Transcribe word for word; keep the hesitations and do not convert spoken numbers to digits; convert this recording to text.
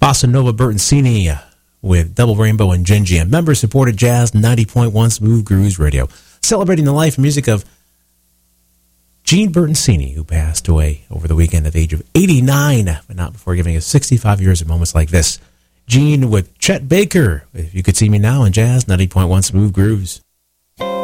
Bossa Nova Bertoncini with Double Rainbow and Gin Jam. Member-supported jazz, ninety point one Smooth Grooves Radio. Celebrating the life and music of Gene Bertoncini, who passed away over the weekend at the age of eighty-nine, but not before giving us sixty-five years of moments like this. Gene with Chet Baker, If You Could See Me Now, in jazz, ninety point one Smooth Grooves.